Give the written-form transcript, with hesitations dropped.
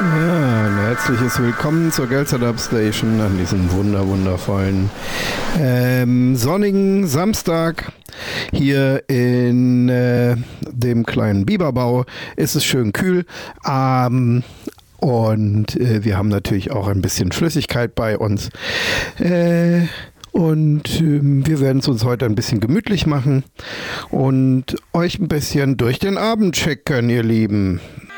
Ja, ein herzliches Willkommen zur Gelsetup Station an diesem wundervollen sonnigen Samstag. Hier in dem kleinen Biberbau ist es schön kühl. Und wir haben natürlich auch ein bisschen Flüssigkeit bei uns. Wir werden es uns heute ein bisschen gemütlich machen und euch ein bisschen durch den Abend schicken, ihr Lieben.